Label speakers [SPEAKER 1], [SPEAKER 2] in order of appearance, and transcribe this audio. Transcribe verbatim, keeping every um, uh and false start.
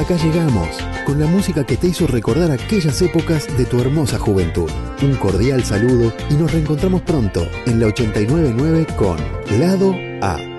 [SPEAKER 1] hasta acá llegamos, con la música que te hizo recordar aquellas épocas de tu hermosa juventud. Un cordial saludo y nos reencontramos pronto en la ochenta y nueve punto nueve con Lado A.